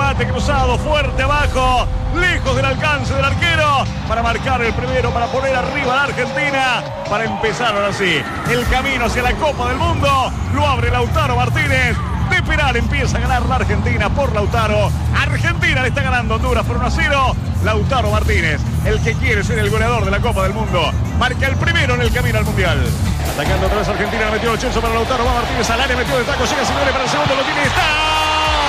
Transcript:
remate cruzado, fuerte abajo, lejos del alcance del arquero, para marcar el primero, para poner arriba a la Argentina, para empezar ahora sí el camino hacia la Copa del Mundo. Lo abre Lautaro Martínez. De penal empieza a ganar la Argentina por Lautaro. Argentina le está ganando a Honduras por 1-0. Lautaro Martínez, el que quiere ser el goleador de la Copa del Mundo, marca el primero en el camino al Mundial. Atacando otra vez Argentina, la metió Lo Celso para Lautaro, va Martínez al área, metió de taco, llega Simeone para el segundo, lo tiene, está.